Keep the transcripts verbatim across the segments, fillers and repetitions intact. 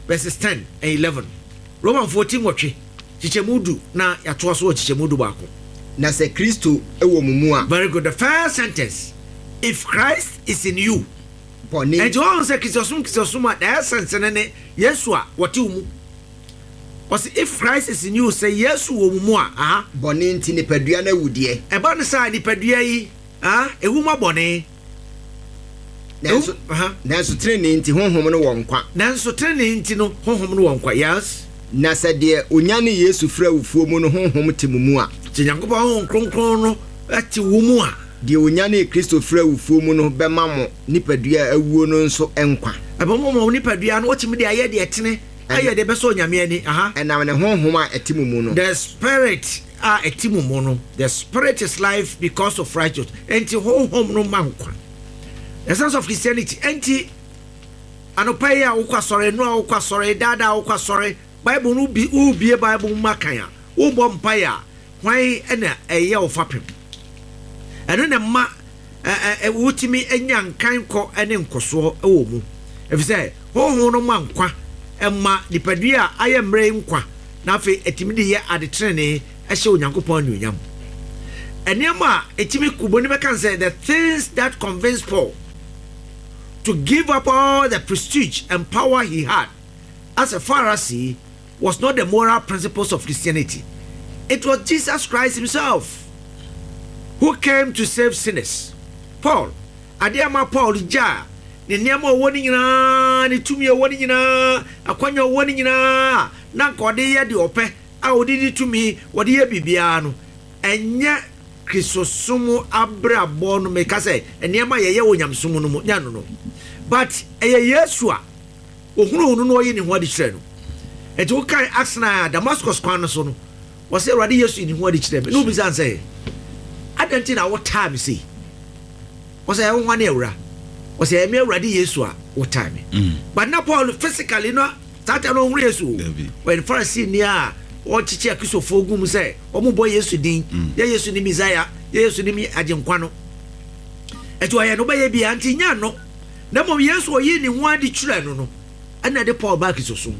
verses ten and eleven. Romans fourteen watch chichemudu na yatoa so chichemudu bako. Na se Kristo ewo mu a. Very good. The first sentence, if Christ is in you. Boni. And you all say kisosum kisosum at the essence ne Yesua wati umu. Was if Christ is in you, say yes wo mu a aha. Boni nti ne padua na wudie. E ba ne say ni padua yi ah ehuma boni. Nanso aha nanso trene nti honhom no wonkwa. Nanso trene nti no honhom no wonkwa. Yes. Na se de onyane Yesu fra wufuo mu no honhom timumu a. Ti Nyankopon hon kronkron no ati wo mu a. De onyane Kristo fra wufuo mu no bema mo nipadua awuo no nso enkwa. Abomo mo nipadua no otimi de aye de etene aye de beso nyame ani aha. Enam ne honhom a etimumu no. The spirit a etimumu no. The spirit is life because of righteousness. Enti honhom no mankwa. The essence of Christianity enti anopai a wokwa sore no a wokwa sore dada a wokwa sore Bible no bi ubie Bible makan a wo bom pai a hwan ena eye ofapem eno ne ma eh wotimi enya nkan kɔ ene nkoso ewo mu efise honhom no mankwa emma nipadua aye mre nkwa na afi etimi de ye adetrene ehye onyankopɔn anyunyam enema etimi kuboni bekan say the things that convinced Paul to give up all the prestige and power he had as a Pharisee was not the moral principles of Christianity. It was Jesus Christ himself who came to save sinners. Paul, Adiama Paul ja, ne niama woni nyina, ne tumi woni nyina, akwanya woni nyina, na kode ye de ope, a odidi tumi, wode ye bibia no. Enye Kristosumu abrabo no meka say, niama ye ye wonyamsumu no nya no no. But eye Yesu a ohunu hunu no ye ne ho ade kire no. Eti wo kan Acts Damascus kwan no so no. Was say Radi Yesu ni ho ade kire me. No bi san say. Adanti na what time see. Was say won wan ewura. Was say me Radi Yesu a what time. But now Paul physically no start no hu Yesu. When Pharisee ni a o chichi akisofo gum say o mo boy Yesu din. Ya Yesu ni Messiah, ya Yesu ni mi agenkwa no. Eti o ye no ba ye bi anti nya no. Na mo Yesu o yi ni ho ade kire no no. Ana de Paul back isoso.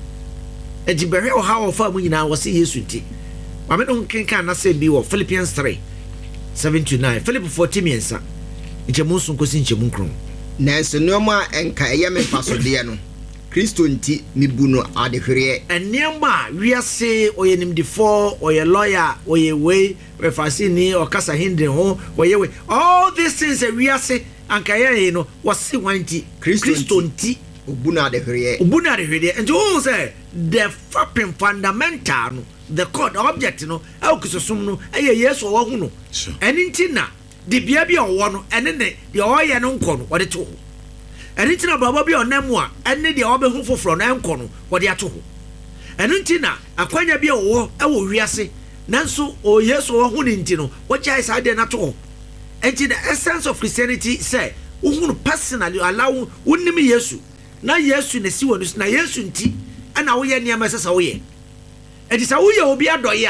Eti bewe o ha o fa mu nyina wo se Yesu nti. Ma me don kenkan na se bi wo Philippians three seven to nine. Philip fourteen miensa. Nchemu sun kosi nchemu nkron. Na so no ma enka eye me fasode no. Kristo nti mibu no adehwere. Eniema wiase oyenimdifo, oye lawyer, oye we, we fasini o kasa hindre ho, oye we. All these things e wiase anka ye no wasi wanti Kristo nti Ubuna de hwere. Ubuna de hwere. And you say the fucking fundamental no, the core object no, e okisosum no, eye Yesu wo hu no. Eni nti na de bia bia wo no, ene ne de oye no nko no, wo de to ho. Eni nti na baba bia onamu a, ene de obe hu foforo na nko no, wo de ato ho. Eni nti na akwanya bia wo e wo wiase, nanso o Yesu wo hu ni nti no, wo jai sa de na to ho. Enti the essence of Christianity say, wo hu personally allow unim Yesu. Na Yesu ne siwo na Yesu nti ana wo ye niam sesa wo ye edi sa wo ye obi adoye a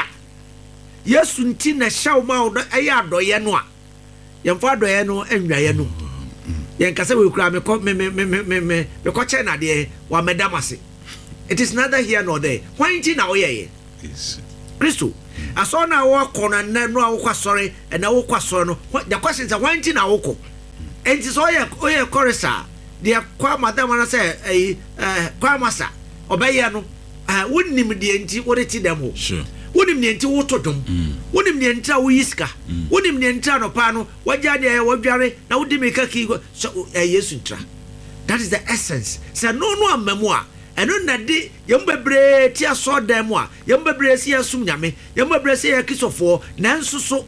Yesu nti na shaw ma wo aye adoye no a yemfa adoye no anwaye no yen kase we kura me me me me me me me ko che na de wa medamase. It is neither here nor there. Why nti na wo ye ye yes Kristo aso na wo kona na no a wo kwasore e na wo kwasore no the question is why nti na wo ko enti so ye o ye korisa dia kwa madam na say eh kwa masa obeye no wonim de enti wo reti dem ho sure wonim ne enti wo todom wonim ne enti a wo yiska wonim ne enti no pa no wagya de wo dware na wodi me kaki Yesu ntra. That is the essence. Say no no amamu a eno na de yem bebre ti aso dem a yem bebre si asum nyame yem bebre si yakisofo nanso so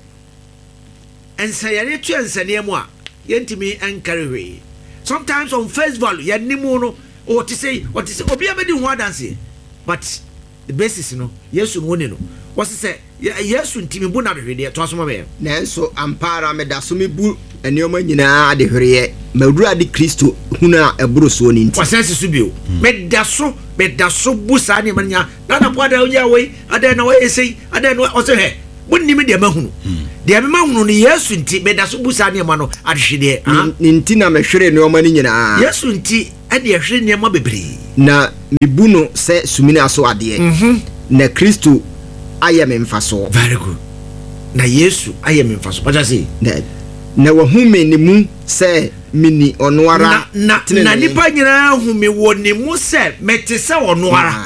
ensayare tu ensane mu a yentimi enkarehwe. Sometimes on face value, ya nimuno or to say what is obi abedi ho adanse. But the basis no, Yesu woni no. What say Yesu ntimi bu na de hwede to asoma be. Nanso ampara me da so me bu enioma nyina de hwere mawura de Kristo huna eburo so ni nti. Wasense so bio. Me da so, me da so bu sa ne manya. Na na po ada onya we, ada na we esei, ada na o se he. Wonni de mahunu. De me mahunu ni Yesu nti me da so bu sa ne ma no adhwede. Ni nti na me hwere enioma ni nyina. Yesu nti ɛde ɛhwɛ nneɛma bebree na mebu no sɛ sumina aso adeɛ mhm na Kristo ayɛ me mfaso very good na Yesu ayɛ me mfaso pacha say na na wahu me ne mu sɛ mini ɔno ara na na, na nipa nyinaa hu me wɔ ne mu sɛ mete sɛ ɔno ara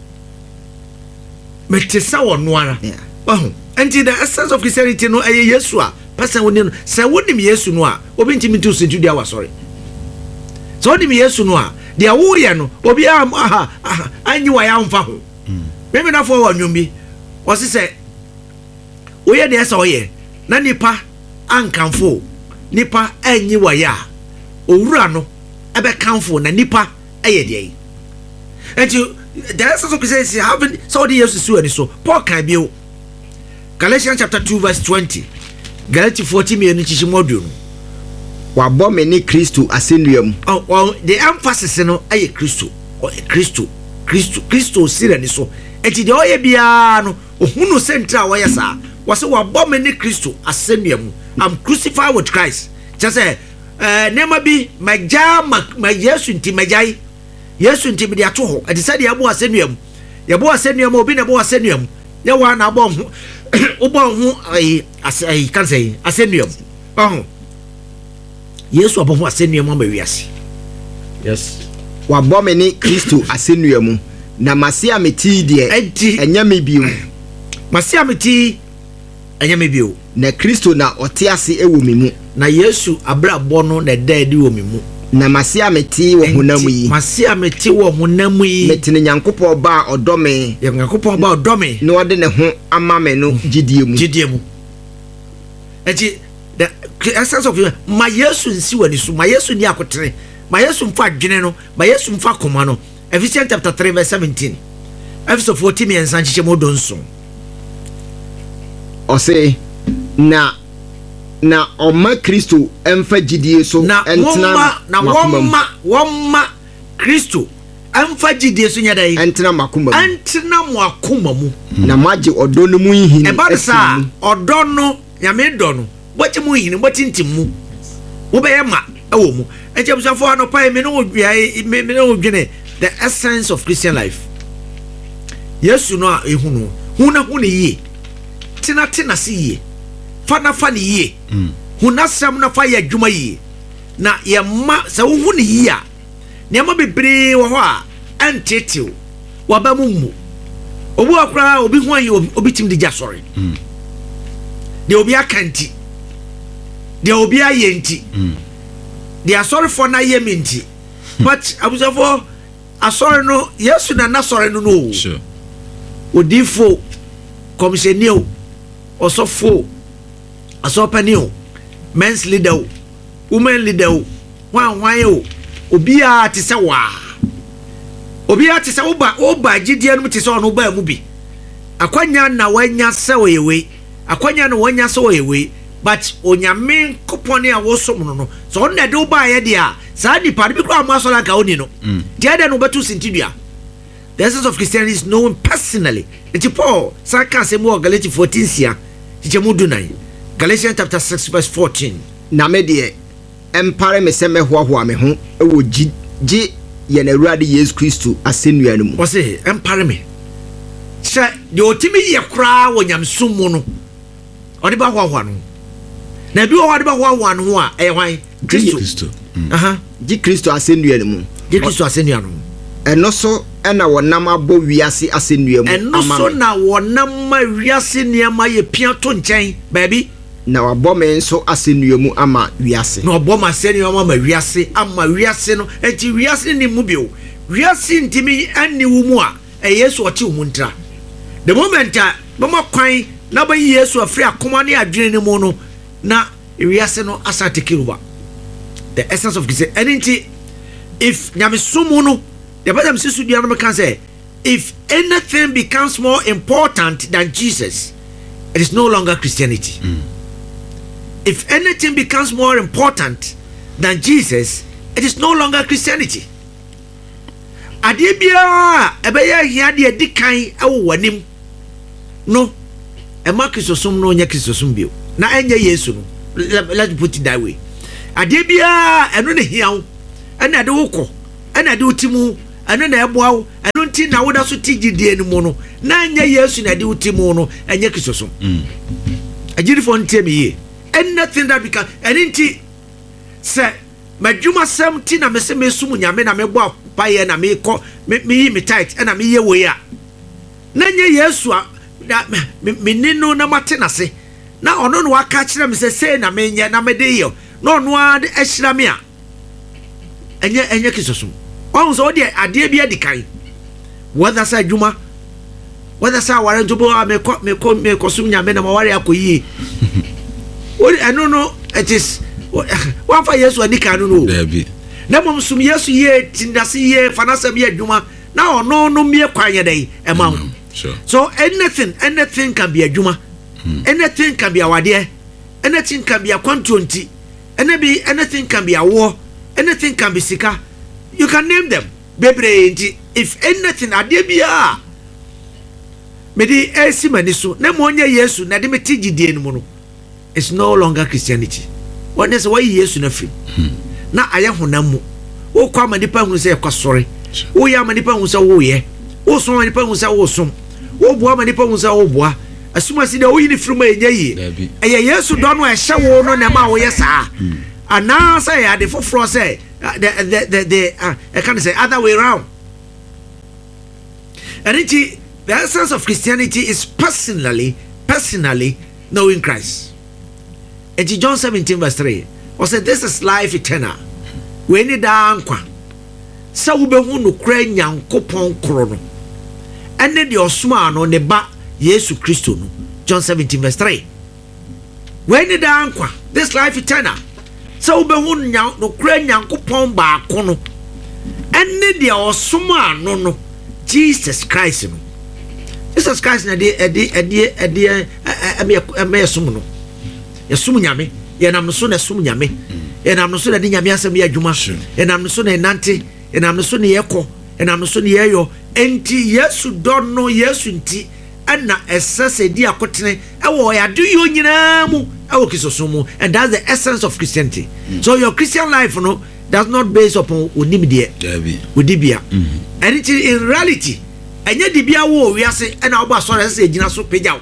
mete sɛ ɔno ara oh and the essence of Christianity no ɛyɛ Yesu a person woni no sɛ wonim Yesu no a obi ntimi to sentu dia wa sorry sɛ wonim Yesu no a dia wo yɛ no obi am aha aha anyi wa ya mfa ho meme na fo wa nwom bi wɔse sɛ woyɛ de ɛsɛ ɔyɛ na nipa ankamfo nipa anyi wa ya owura no ebe kanfo na nipa ɛyɛ de and you the essence of Christianity is having somebody else to sue and so Paul can be Galatians chapter two verse twenty. Galatians fourteen me no chichi module. Wabɔ me ne Kristo asɛnnua. Oh, well, the emphasis no aye Kristo. Or Kristo. Kristo. Kristo sira ni so. Enti de oye bia no ohunu central why sa. Was wabɔ me ne Kristo asɛnnua mu. I'm crucified with Christ. Just say eh nema bi magya ma Yesu nti magyai. Yesu nti bi de ato ho. Enti say de abo asɛnnua mu. Ye bo asɛnnua mu obi na bo asɛnnua mu. Ye wa na abo ho. Obo ho ai ai kan say asɛnnua mu. Oh. Yesu abo ho asɛnnua mu ma wiase. Yes. Wabɔ me ne Kristo asɛnnua mu. Na mase ameti de enya me bio. Mase ameti enya me bio. Na Kristo na ɔte ase ewo me mu. Na Yesu abrabɔ no na daadi wo me mu. Na mase ameti wo honam yi. Mase ameti wo honam yi. Metene Nyankopɔn ba ɔdɔ me. Nyankopɔn ba ɔdɔ me. Na ɔde ne ho ama me no gidie mu. Gidie mu. Eti the essence of ma Yesu nsi wani so ma Yesu ni akotere. Ma Yesu mfa adwene no, ma Yesu mfa koma no. Ephesians chapter three verse seventeen. Ephesians fourteen me ensan chiche modon so. Ose na na oma Kristo emfa gidie so entena na woma woma Kristo emfa gidie so nyadai entena makoma entena mo akoma mu na maje odo no mu hini e ba sa odo no nyame do no boche mu hini botintim mu wo be ma ewo mu eje busafo anopa me no odua me no odwene the essence of Christian life. Yesu no a ehunu huna huna yie tina tina si yie fana fana yie huna sam na fa ya dwuma yie na ye ma se wo huna yie a ne ma bebre wo ho a antetew wa ba mu mu obu akra obi hu ayi obi tim de ja sorry de obi akanti de obi ayenti de asori for na ye minti but abusafo asori no Yesu na na sorry no no sure odifo komisionio osofo asopanio men's leader women leader wan wan o obi a te se wa obi a te se wo ba wo ba gidie no te se ono ba mu bi akwanya na wanya se wewe akwanya na wanya se wewe but onyame kopone a wo som no no so on na de wo ba ye dia sa di pa bi kra mo asola ka oni no dia de no betu sintidua. The essence of Christianity is known personally. It's Paul. Saka se mo Galatians fourteen sia. Galatians chapter six verse fourteen. Na me de empare me se me hoahoa me ho e wo gi gi ye na Awurade Yesu Kristo asennua no mu. Wo se empare me. Sha de otimi ye kra wo nyamsum mu no. Odi ba hoahoa no. Na bi wo odi ba hoahoa no ho a e hwan Kristo. Aha. Gi Kristo asennua no mu. Gi Kristo asennua no mu. Eno so ena wonam abo wiase asennua mu eno so na wonam ma wiase niama ye pia to nchen baby na wabɔ me nso asennua mu ama wiase na wabɔ ma asennua mu ama wiase ama wiase no enti wiase ni mu bio wiase ntimi ani wu mu a e Yesu ɔte mu ntra the moment a mama kwan na ba Yesu afri akoma ne adwene ne mu no na wiase no asate kiruba the essence of this enti if nyamesumu no the Bible says to the can say, if anything becomes more important than Jesus, it is no longer Christianity. Mm. If anything becomes more important than Jesus, it is no longer Christianity. Adibia ebeya hiade edikan ewo wanim no ema Kristosum no nya Kristosum bio na enye Yesu no let's put it that way. Adibia eno ne hiawo ena de wokọ ɛna de utimu ɛno na ɛboa wo ɛno nti na woda so ti gidie no mu no na anya Yesu na de utimu no ɛnyɛ kisoso agirifo ntie me ye anything that we can ɛno nti sɛ madwuma sɛm ti na mese mesum nyame na mebɔ paye na mekɔ me yi me tight ɛna me ye wo ya na anya Yesu a me ni no na mate na se na ɔno no waka kyerɛ me sɛ sei na menyɛ na mede yɛ na ɔno a de ahyira me a ɛnyɛ ɛnyɛ kisoso ɔn so de adeɛ bi adi kan whether say adwuma whether say aware nto bo me kɔ me kɔ me kɔ sum nyame na maware akɔyie ori ɛno no it is one for Yesu ani kan no no na mom sum Yesu ye tindase ye fanasɛm ye adwuma na ɔno no mie kwan yɛ dai ɛma wo so anything anything can be adwuma hmm. anything can be awade anything can be a kwantonti anything anything can be a war anything can be sika you can name them bebre nti if anything ade bia me di esi mani so na mo nya Yesu na de me tigidie no no it's no longer Christianity one is why Yesu na free na aye honam mu wo kwa manipa hu se kwasore wo ya manipa hu se wo ye wo so manipa hu se wo som wo boa manipa hu se wo boa asuma si de wo yini fruma enya yi eye Yesu do no e hye wo no na ma wo ye saa ana say ya de foforo say the the the, the uh, I can't say other way around. And it, the essence of Christianity is personally personally knowing Christ. And John seventeen verse three or said this is life eternal when you down kwa sa wo behu no kra Nyankopon kro no ene de osuma no ne ba Yesu Kristo no. John seventeen verse three when you down kwa this life eternal sa wo behu no kra Nyankopon ba ko no ene de osuma no no Jesus Christ no. Jesus Christ na de de de de e me sum no ye sum nyame ye nam no so na sum nyame ye nam no so na de nyame asem ye adwuma ye nam no so na nante ye nam no so na ye kɔ ye nam no so na ye yo enti Yesu do no Yesu nti ana esese di akotene e wo ya do yo nyina mu e wo kisoso mu and that's the essence of Christianity. Mm. So your Christian life no does not base upon onimdie odibia and it in reality enye dibia wo wiase e na wo ba sore se gina so pejaw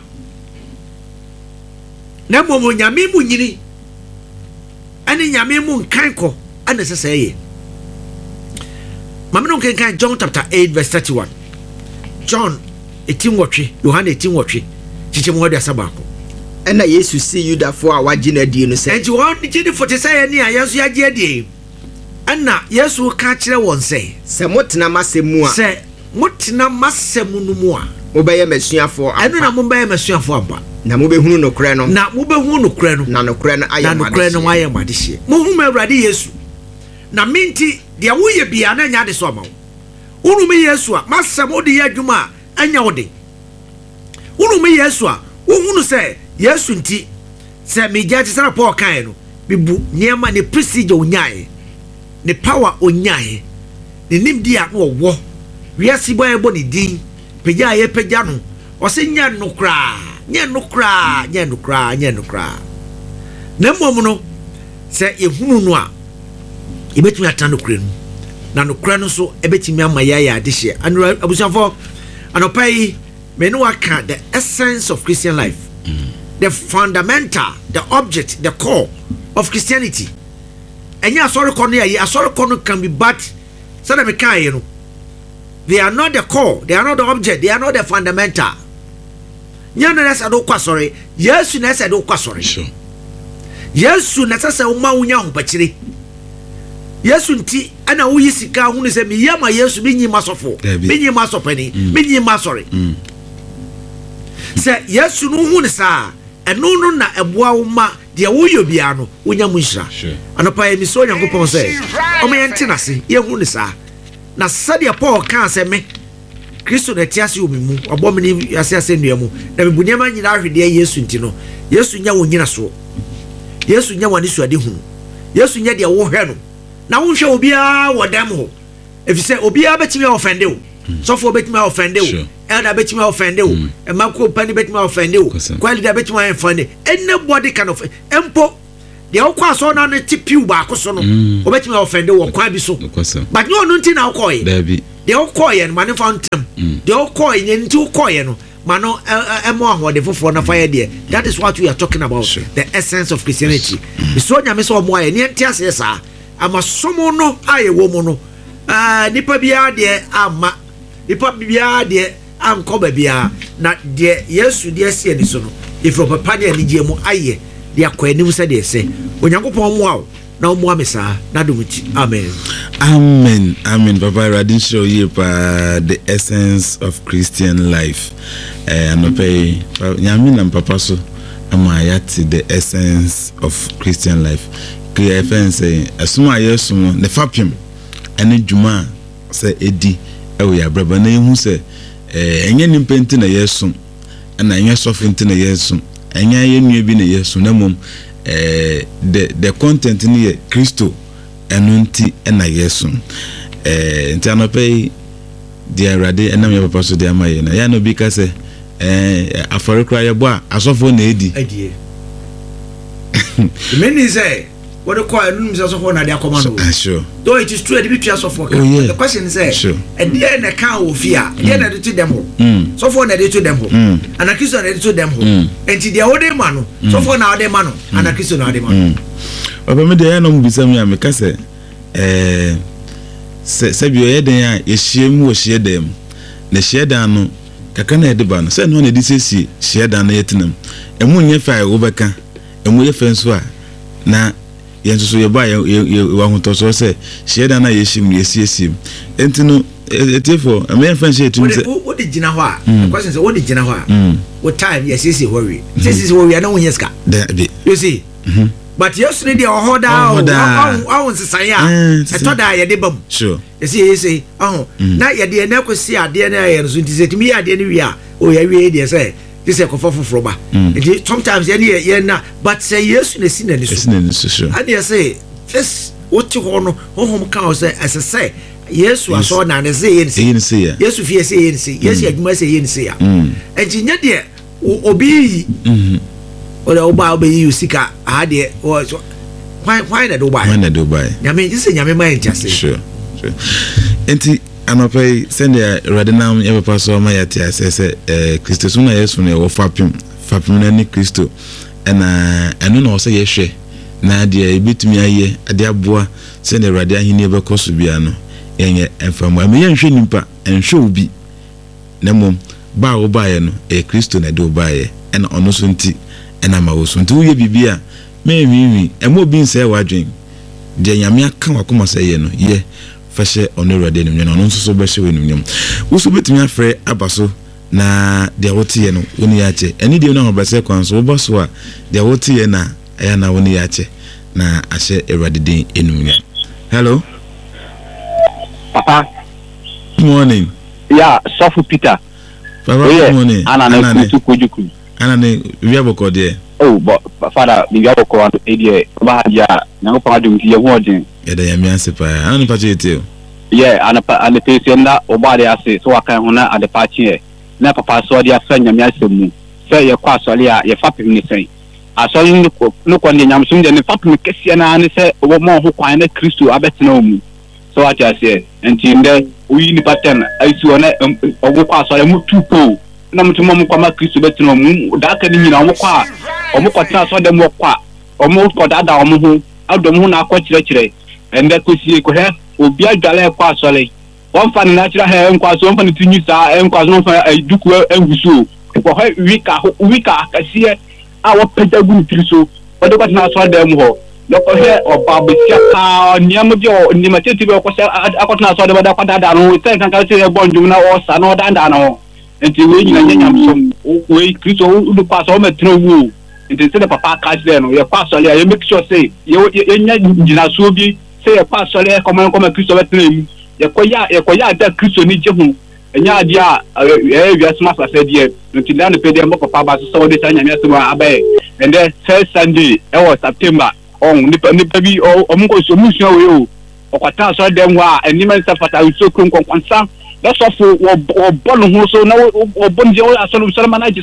na momo nyame mu nyini ani nyame mu nkanko ana sese ye mamno nkan John chapter eight verse thirty-one John eighteen wotwe Yohana eighteen wotwe chiche mu hode asabako ena Yesu si Yudafo a waji na die no se enti won gidi forty say ni a Yesu yaje adie ana Yesu ka kire won se se motena masemu a se motena masemu no mu a mobɛyɛ masuafo aba eno na mobɛyɛ masuafo aba na mobɛhunu no korɛ no na mobɛhunu no korɛ no na no korɛ no ayɛ na no korɛ no ayɛ madehye mohunu Awurade Yesu na menti de woyɛ bia na nya de so ama wo unu me Yesu a masem wo de yɛ adwuma a anya wo de unu me Yesu a wohunu sɛ Yesu nti sɛ megya te sɛ Paul kan no bibu niema ne prestige onyae ne power onyae ne nimdi a no wo wiase boy bo ne din pegya ye pegya no o se nya no kra nya no kra nya no kra nya no kra na mmom no se ehunu no a ebetumi atan no kra no na no kra no so ebetumi ama ya ya de hye anura abusuafo anopai me no aka the essence of Christian life. Mm. The fundamental, the object, the core of Christianity. And yeah, sorry, corner, yeah, sorry, corner can be bad. So that we can, you know, they are not the core, they are not the object, they are not the fundamental. Yeah, no, that's a do sorry. Yes, you know, I do sorry. Sure. Yes, you know, that's a maunya bachiri. Yes, you see, and I will see car who is a miyama, yes, being masofo, being masopeni, being masori. Say, yes, you know who is a. And no no na eboa wo ma de wo yo bia no wonya mu nhira anopa emi so Nyankopon se o me yente na se ye hu ne sa na sade Paul kan se me Kristo na ti ase omi mu obo me ni ase ase nua mu na me bunia ma nyina ahwede Yesu nti no Yesu nya wo nyina so Yesu nya wani so ade hu Yesu nya de wo hwe no na wo hwe obi a wo dam ho efise obi a betimi offend wo so for betimi offend wo elder betimi offend wo emako pani betimi offend wo quality betimi offend anybody can of empo de okwa so na ne tipiu ba ko so no obetimi offend wo kwa bi so but no no nti na okoye Dabi de okoye no mane fontem de okoye nye nti okoye no mano emo ahode foforo na fire there. That is what we are talking about, sure. The essence of Christianity. So nyame so mo aye ne ntiase sa ama somo no aye wo mo no ah nipa bia de ama nipa bia de anko ba bia na de Yesu de ase ani so no ifo papa de ani je mu aye de akwanim se de se onyankopon mo awo na mo amesa na domuti amen amen amen papa radin show you pa the essence of Christian life eh anope nyame na papa so ama yati the essence of Christian life clear fence asuma yesu ne fapim ene djuma se edi ewo ya braba na ehu se eh enye ni penti na yesu na enye sofinti na yesu enye yenua bi na yesu na mom eh the the content ni Kristo enunti na yesu eh nti anope dia rade enam ya papa so dia maye na ya no bi ka se eh afore kra ye bo a asofo na edi edi the meaning is eh what the call enum so for na dia command sure though it is true the be so for oh, yeah. The question is eh sure. And there na kan wo fia there na dey to them mm. so for na dey to them mm. and Kristo na dey to them mm. and the other man so for na other man and Kristo na other man baba me dey na mbisa me ameka se eh se se bi oyeden a yehiem wo hyedan na hyedan no kaka na edeba no se no na di sesi hyedan na yetenam emu nye fa wo beka emu ye fenso a na yenso so ye ba ye wa hotoso se hyedan na yehim yesiesim entino etifo amen fancy etum se what did gina ho a the question is what did gina ho a what time yesiesi worry sesi worry na wonyeska you see mhm but yesterday the ohoda awon sesan ya etoda ye de bam sure yesi yesi oh na ye de na kwesi ade na ye so ntise timi ade ne wi a o ya wi de say this e kofofoforo ba it sometimes ye ye na but say yesu na si na ni so sure and you say this what you hono honhom kan say as say yesu aso na ne say ye say yesu fie say ye say yesu adwuma say ye say ya enjinya de obi mhm oda oba obeyi usika ade why why na do buy why na do buy nyame just nyame mind just sure sure enti anopai send ya radinam ya papa so ma yati asese eh Kristo so na yesu na wo fapim fapim na ni Kristo na eno na o se yehwe na de ebitumi aye ade aboa send ya radi ahini be koso bia no yenye emfamu ame yenhwe nimpa enhwe obi na mom ba wo bae no e Kristo na do bae na ono so nti ena ma wo so nti wo ye bibia me wiwi emo bi nse wadwen de nyame aka wakoma se ye no ye fashe onorade no no nso so be hye we no wo so betumi afre abaso na de wote ye no woni ya che eni de no obase kwan so wo baso a de wote ye na aya na woni ya che na ahye erade den enum. Hello papa, good morning. Yeah, Sofu Peter. Papa, oh, yeah. Good morning. Ana na kujuku. Ana ne wiaboko de. Oh, but father, the wiaboko and ede ba dia na ko pa dum ti ye ho odin. Ya da ya mi anse pa. Ana ni pa chete. Yeah, ana pa ana pe se nda oba de ase so aka ho na ade pa che. Na papa so de afa nyame asemu. Se ye kwa so le a ye fa pem ni sen. Asori ni ko no ko ne nyam sum de ne fa pem kese na ne se wo mo ho kwan na Kristo abetina omu. So what I say enti nde uyi ni pattern aisu ona ogo kwa so le mu tupo na mutuma mu kwa ma Kristo betina omu da aka ni nyina omo kwa omo kwata so de mo kwa omo ko dada omo ho adom ho na akwa kire kire ende kosie ko he obi adwale kwa so le won fa ni natural hair nkwa so won fa ni tinyu sa nkwa so won fa duku engusu ko he wika wika kasie a wo pedagu ni triso odo kwa na so de mo ho loko he oba besia ka niam bi o ni matete bi ko se akotna so de bada kwada da no se kan ka se bonjum na o sa no da da no enti we nyina nyam som we Kristo u pass o metro wu enti se de papa ka se no ye pass ole ye make sure say ye nya nyina so bi se ye pass ole e come come Kristo betre mu ye ko ya ye ko ya da Kristo ni je hu enya dia e wi asma sa se die enti na ne pede mo papa ba so de sa nyame asma abai and then first Sunday e was September on nipa nipa bi o mo ko so mu sua we o okwata so dem wa enima nsafata so kron konkwansa da so fo wo bolu ho so na wo bonje o aso so manage so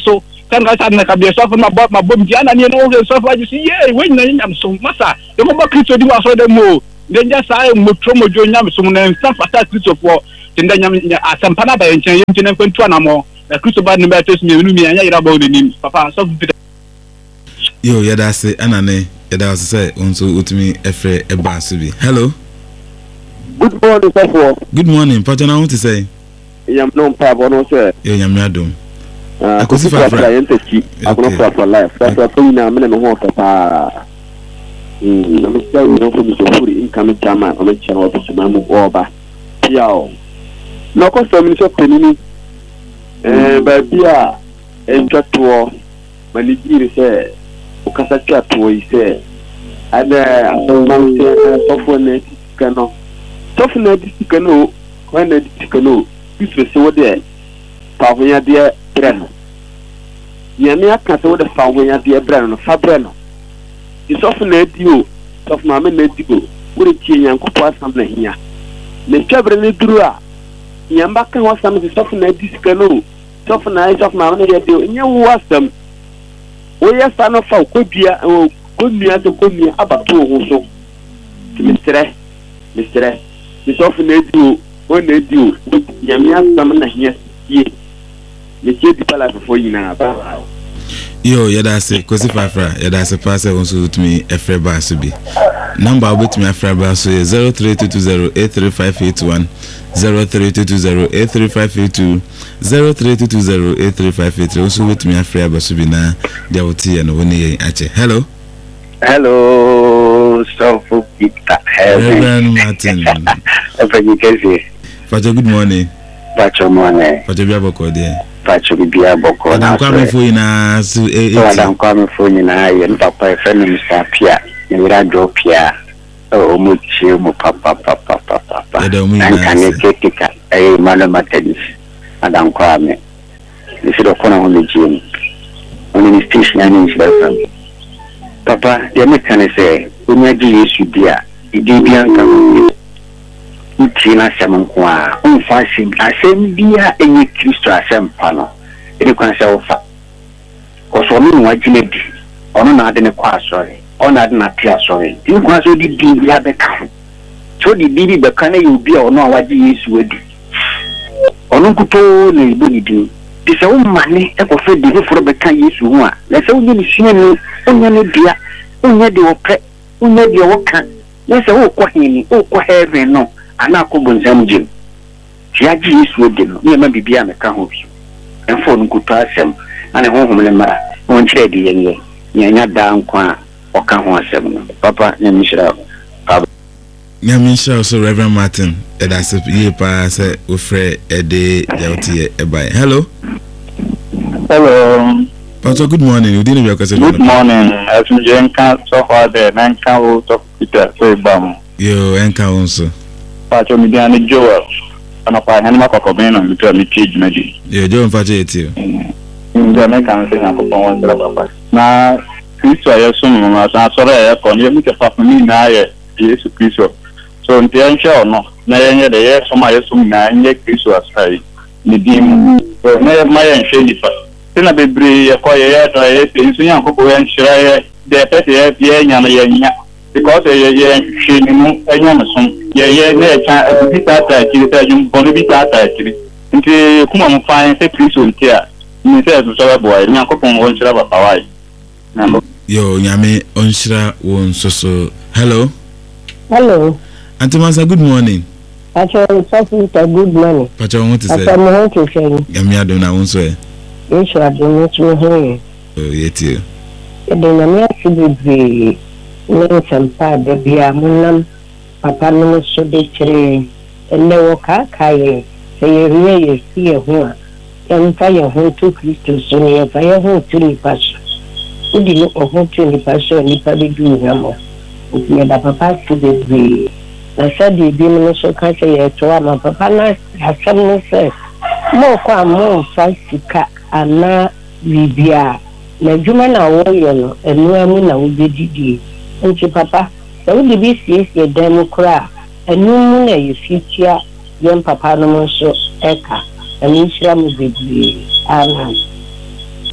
Sanga sa na ka be so for my my bom dia na ni no so for you see yeah when na nyam so masa e mo ba Kristo di wa so dem mo den ja sa mo tromo jo nyam so na sa fata Kristo for tinda nyam asampa na ba yenchen yem tinen kwantu anamo na Kristo ba ni ba tesu mi enu mi anya ira ba onim papa so yo yada se anane yada se unso utumi efre eba so bi. Hello. Good morning, sir. Good morning. Pacha na want to say. Yam no pa bono sir. Yo yam adom. Ah, akosi fa fra yenteki. Akono fa for life. Fa fa ina me no ho papa. Mm, na me say no ko mi so furi income chama, o me chama o to mamu oba. Piao. No ko so mi so penini. Eh ba bia entwa to manigiri se o kasa twa to ise. Ada asomman se sofo ne kano. Sofo ne kano, ko ne kano. Bisu se wo de pa hoya de breno. Yemi aka se wo de fa hoya de breno no fa breno. Di sofo na dio, sofo ma me na dio. Wo de tie Nyankopɔ asam na hia. Ne twabre ne duru a yamba kan wasam se sofo na di sika no. Sofo na sofo ma me de dio. Nya wo asam. Wo ya sa no fa ko dua ko nua to ko nua abato ho so. Mistre. Mistre. Di sofo na dio. When they do, Yamia Samana here, ye, the kid palace before you now. Yo, yada se, Kosi Fafra, yada se pass also to me a fair basubi. Number with me a fair basu is zero three two two zero eight three five eight one, zero three two two zero eight three five eight two, zero three two two zero eight three five eight three. Also with me a fair basubi na, there will tea and one year. Hello. Hello, so for Victor. Reverend Martin. Pacho, good morning. Pacho morning. Pacho biaboko there. Pacho biaboko. Adam kwame phone na so eh. Adam kwame phone na ye papa e friend mi sapia. Ni wira dropia. O mu chi mu papa papa papa. Na kane ketika eh mala matadis. Adam kwame. Ni sido kona ho jim. Oni ni station ani ni sido. Papa, ye me kane say, unya ji Yesu dia. Idi bian kan utina semunkwa unfashi asembia enye Kristo asempano ene kwanse ofa osomi nwajinedi ono na ade ne kwa asori ono ade na tia asori ene kwanse odi di ya beka so di bibi beka na yobi ono awaji Yesu edi ono kuto na ibo ni din ti se o mane e ko fe di foro beka Yesu ho a na se onye ni sine ni onye ne dia onye de opre onye de woka na se o ko hini o ko heaven no ana ko bonzam jim tiaji Yesu odi no me ma bibia me ka ho bi enfo no kuto asem ana ho hom le mara won kire di yenye nyanya da nkwa o ka ho asem no papa nyamishira papa nyamishira so Reverend Martin e da se ye pa se o frɛ e de jauti e bai. Hello. Hello. Pastor, good morning. You didn't be question. Good morning. As you can so far there nan kan o to Peter so bam. Yo en kan onso. Pastor mi dan Joel. Ana pa han ma kokko ben no mi to mi cage na di. Yo Joel fa je ti. Nda me kan se na ko pon won papa. Na Kristo ayo so mo ma sa so re ko ni mi ke fa mi na ye Yesu Kristo. So ntia nche ono na ye nye de ye so ma Yesu na nye Kristo asai. Ni dim. So na ma ye nche ni fa. Tena bebre ye ko ye ya to ye pensu yan ko ko yan shira ye de pete ye ye nya na ye nya because ye ye shi ni mu enya na so ye ye ne cha bi ta ta ti ta jum bon bi ta ta ti nti kuma mu fa se Kristo ntia ni se so so bo ye nya ko pon won shira ba bawai na yo nyame on shira won so so. Hello. Hello. Auntie Masa, good morning. Pacho, good morning. Pacho, I want to say. I want to say. Yami adona wonso e. Yes, I don't know who. Oh, yeti. The Namia should be no some part of the Amunam, Papa no so de tree, and the Waka Kaye, say, you see a horn, and fire home to Christus, and a fire home to the passion. Who did not hold to the passion, and the public do no. If you had a papa to be. I said, the demon so can't say to my papa, has some say. More kwa more fasika ana bibia na juma na woyo no enu amu na wobedidi nti papa e wo de bi siesie dem kra enu mu na yefitia yem papa no so eka enu hira mu bedie ana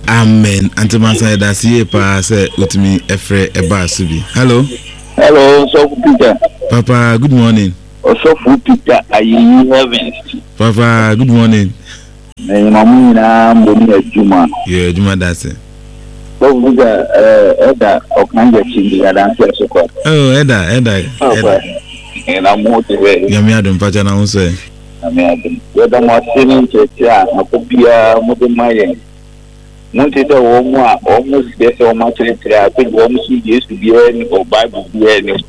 Amen. Antimansa da see pa say utimi efre eba subi. Hello. Hello, so Peter. Papa, good morning. Also for Peter, are you heaven? Papa, good morning. Eh, mamu na mboni Juma. Yeah, Juma that's it. So Peter, eh, Eda okanje chindi ya dance so kwa. Oh, Eda, Eda. Eda. And I'm more to way. Yami adum pacha na unse. Yami adum. Weda mwasini checha, nakopia mude maye. Munti da omo a omo dese omo checha, ape omo si Yesu biye ni o Bible biye ni.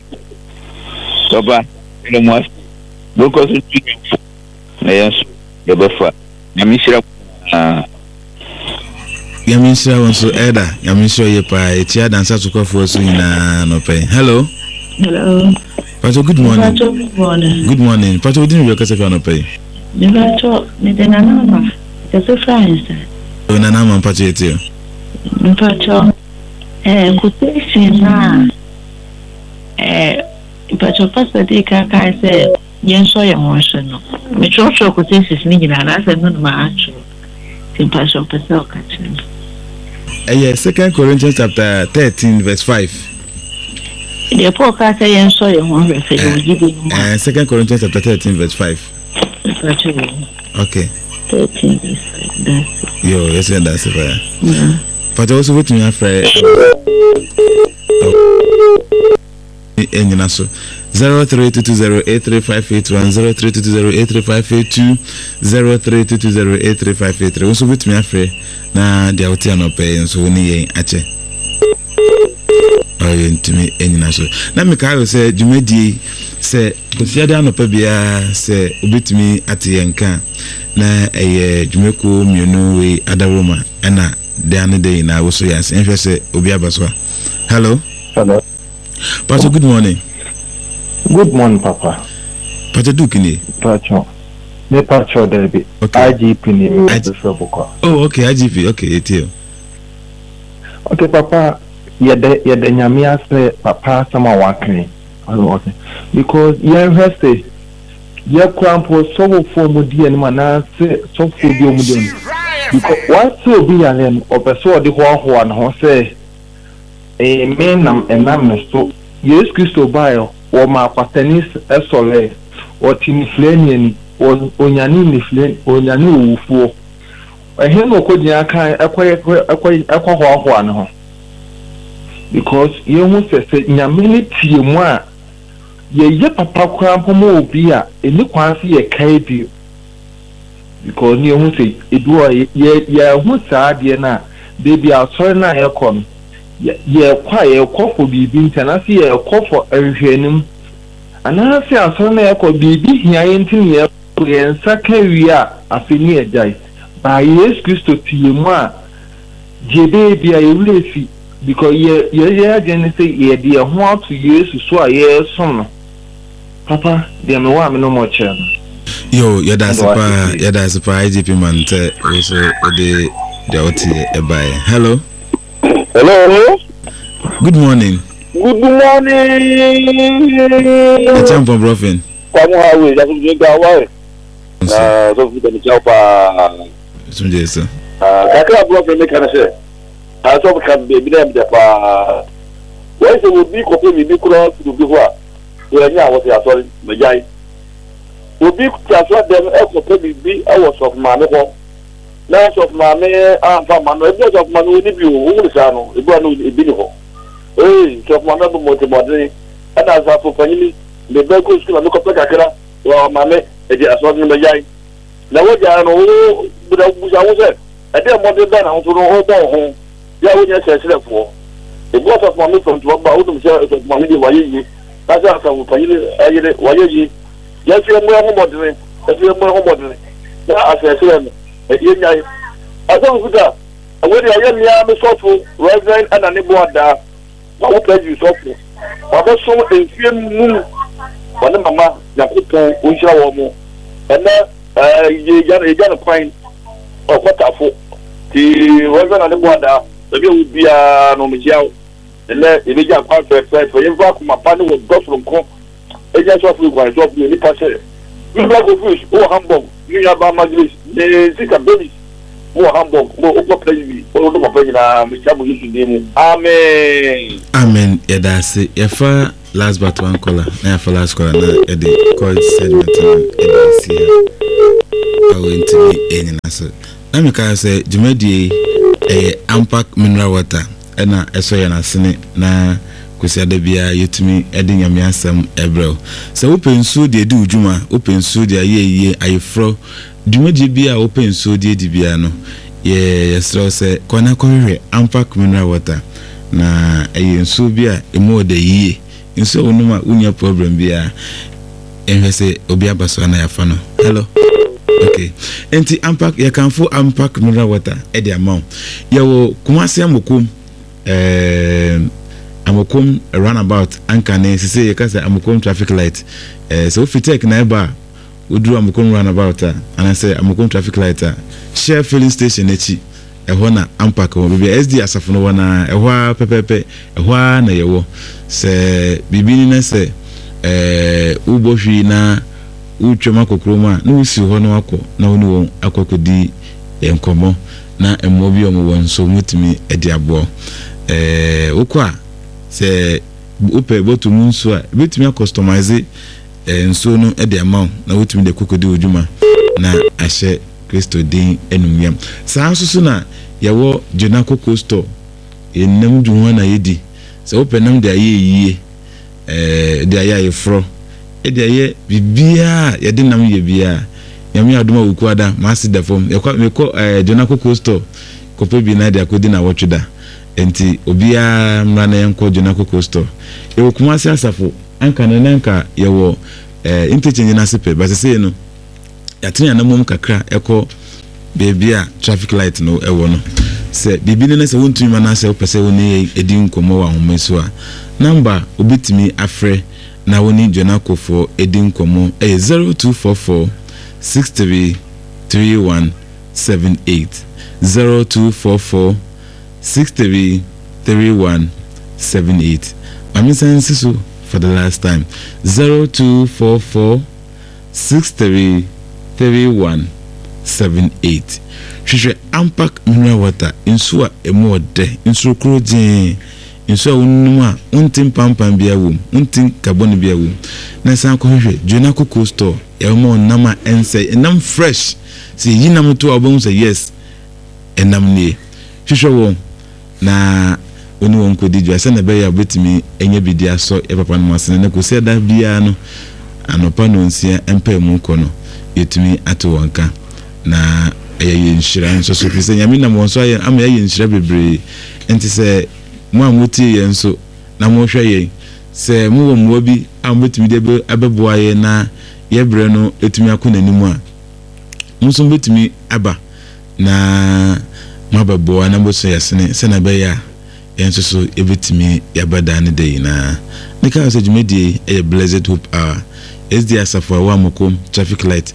Baba, ino mwasi. Boko su chini. Na yesu, yabefa. Yamishira ah Yamishira wonso Eda, yamishira yepa etia dansa tukofo so nyina no pe. Hello. Hello. Pacho, good morning. Pacho, good morning. Good morning. Pacho, didn't you kasa no pay? Pacho, me de nana. Just a friend. Oh, nana man Pacho etio. Pacho, eh, quotation na. Eh, Pacho pastor de ka ka say, yen so yen won no. Me cho cho quotation ni nyina na say no ma acho. Tin Pacho pastor ka chen. Eh, yeah, Second Corinthians chapter thirteen verse five. The poor cat say so you want to give you uh, Second Corinthians chapter thirteen verse five. Okay. Thirteen verse five. That's it. Yo, yes, that's it. Yeah. But also with me, afraid. And you so zero three two two zero eight three five eight one zero three two two zero eight three five eight two zero three two two zero eight three five eight three. Also with me, afraid. Na the outia no pay and so ni ache. Oh, intimi enyina so na me ka say jumedi say kosiada no pa bia say obetimi atiyenka na eye jumeko mienu we adaroma na de ane de na wo so yas enhwe say obi abaso. Hello. Hello. Pastor, good morning. Good morning, Papa. Pastor Dukini. Pacho. Me Pacho Derby. Okay. I G P ni me I G- Oh, okay, I G P. Okay, etio. Okay, Papa. Yede yede nyamia se papa sama wakene. Okay. Because ye hwese ye krampo so wo fo mu die ni mana se so fo bi o mu die. Because what so bi ya len opeso de ho ho na ho se eh me nam enam me so Yesu Kristo bayo o ma kwatanis esole o tinifleni ni o onyani ni fleni onyani owufuo. Ehe no ko dia kan ekwe ekwe ekwa ho ho na ho. Because you who say nyamini tie mu a ye ye papa krampo mo obi a eni kwanse ye kai bi because you who say edu ye ye hu saade na de bi asori na ye kom ye kwa ye kofo bibi ntanase ye kofo ehwenim anase asori na ye ko bibi hia ye ntini ye ye nsaka wi a afeni ejai ba Yesu Kristo tie mu a jebe bi a ye wlefi because ye ye ye agent say ye dey ho to Jesus so ye so papa dey me wa me no more chair Yo, yeah, that's a pa, yeah, that's a pa I G P man te also the the oti e buy. Hello. Hello. Good morning. Good morning. A champ from Brofin. Come on, we just go away. Ah, so we can help ah. Sunje so. Ah, kakra Brofin me kan say. Ah, so we can be be dem dey pa. Why so we be ko me be cross to be ho. We anya what you sorry, me jai. Obi transfer them ekoko bibi awo of mame ho na of mame amfa mano ebi of mano ni bi o wo sa no ebi anu ebi ni ho eh of mano bo mo te modern ana za fo fanyini le be ko skula no ko pe kakra wa mame e di aso ni mejai na wo ja no wo bu da bu sa wo se e de modern ba na ho no ho bo ho ya wo nya se se fo ebi of mame from to ba wo dum se of mame di wa yi na za fa wo fanyini ayire wa yi yes, you are more modern. If you are more modern, I say, I don't know that. I will hear me. I'm a software resident and a neighbor. I will pay you software. I was so in fear moon. When the mama, the people, we shall more. And now, you got a point of what I for the resident and the border. The bill would be a nominal. And then if you are quite fair for you, my partner was got from Conk. Agents of Lugan, job you need to say. You like a fish, oh, Hamburg, you have a magazine, the sick of babies. mo hamburg mo o papa yi o do papa yi na me chamu yi demu amen amen yadase yafa last but one caller na yafa last caller na yade call segment na edisi ya awo ntimi enyi na so na me ka say jumadi eh Ampac mineral water na eso ya na sene na kusiada bia yetumi ede nyame asem ebrel se open so de di ujuma open so de ayeye ayefro jumadi bia open so de di bia no ye yesro se kwana kwerre Ampac mineral water na eye nso bia emo de yie nso onuma unya problem bia enhese obi abaso na yafa no hello okay enti Ampac ya kanfo Ampac mineral water e de amount yawo kumase amokom eh amokom runabout ankane sese ye kasa amokom traffic light eh so fitek na eba oduru amokom runabout ana say amokom traffic light share filling station echi eho na Ampac wo bia S D asafo no wana eho pepepe eho na yewo se bibini na se eh ubohwi na utwema kokroma na usi ho no akọ na woni won akokodi enkomo na emobi omo won so mutimi edi abo eh okwa se upe botu munso a betumi customize eh nso no edi amount na wutumi de kokodi ojuma na ahye Kristo din enumyam saa nso na yawo Jonako Costo enam duho na yedi se upe nam de ayeye eh de ayaye fro ede aye bibia yede nam ye bia nyame adoma wukuada maasi da fom ekwa meko eh Jonako Costo kope bi na de akodi na wotweda enti obia mrana yanko Jonako Costo e wokumasi asafo anka na nanka yewo eh interchange na sepe ba sese no yatenya na mom kakra eko bebia traffic light no ewo no se bibi ne se wontumi mana se opese woni edi nkomo wa homeso a number obitimi afre na woni Jonako for edi nkomo e zero two four four six three three one seven eight zero two four four six three three one seven eight. I'm saying so for the last time. zero two four four six three three one seven eight. Shushe Ampac mineral water insuwa emo de insu kroje insuwa unuma untin pampam biya wum untin carbon biya wum na san ko hwe Jonako Costo ya mo nama ense enam fresh si yinam to obon say yes enam nie hwehwe wo na oni won kodi dwa se na be ya betimi enye bidia so e papa no masene na ko se da bia no anopa no nsia empa mu ko no yetimi ato wonka na aye nshira nso so fi se nyame na mo nso aye am aye nshira bebre enti se mo amuti ye nso na mo hwe ye se mo wo mo bi am betimi de be abebo aye na ye bre no etimi akona nimu a nso betimi aba na mababo na bo so yesene se na be ya yenso so ebetimi yabada ne dey na nika se jumedi e blessed hope hour S D asafo wa mokom traffic light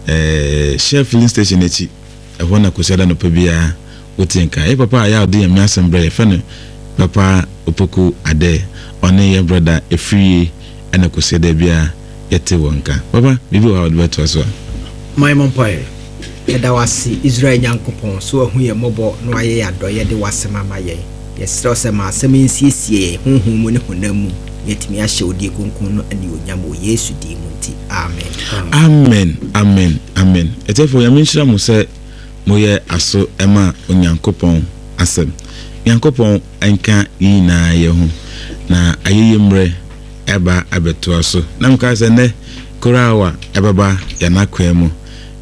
eh share filling station echi e wona kosiada no pabia wotinka e papa ya ode yam assemble fe no papa opoku ade one ye brother e free ana kosiada bia yete wonka papa bibi wa ode beto so my mom pai yeda wasi Israel nyankopon so ahu ye mobo no aye yado ye de wasema maye yesro se ma asem nsiesie honhom mu ne honamu yetimi ahye odi konkon no ani onyamo Yesu di munti amen amen amen amen etefo yaminshira mo se moye aso ema onyankopon asem nyankopon enka yina ye ho na ayeye mre eba abeto aso na mka se ne korawa ebaba yanakwa mu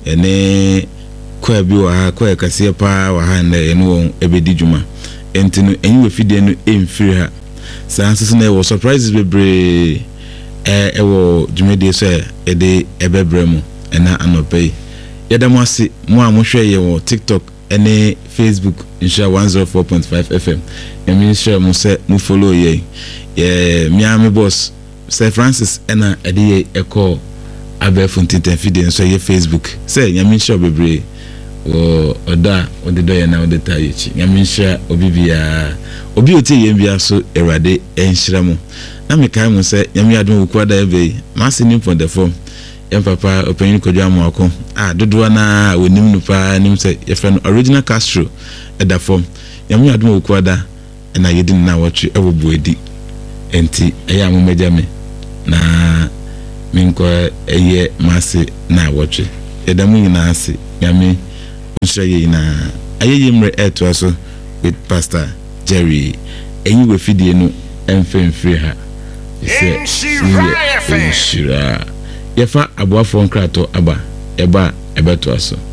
ene kwa bi wa ha kwa kase pa wa ha na eno ebedi djuma entinu enyi fide no emfiri ha sanso na wo surprises bebre eh ewo djumede so e de ebebre mu ena anopai yeda mo ase mo a mo hwe ye wo TikTok ene Facebook insha one oh four point five F M emi share mo se mo follow ye ye Miami boss Sir Francis ena ede ye eko abefun tinten fide so ye Facebook say nyami share bebre o oda ode do ye na ode tayichi nyami share obibia obi oti ye bia so erade enhira mo na me kai mo se nyami adom kwada ebe ma se nim for the form yɛn papa opanyin Kodwo Amoako ah dodoɔ na wonim no pa nim sɛ yɛfɛ no original Castro ɛda fam yɛn adom okuada na yɛdi na wɔtwe ɛwɔ buedi enti ɛyɛ amomagya me na minko ɛyɛ mase na wɔtwe yɛda mu nyinaa ase nyame nhyira yɛ nyinaa ayɛ yɛmmerɛ ɛtoa so with Pastor Jerry ɛyi wɔ fidie no ɛmfɛmfiri ha sɛ nhyira yɛfa aboafoɔ nkrato aba ɛba ɛbɛtoa so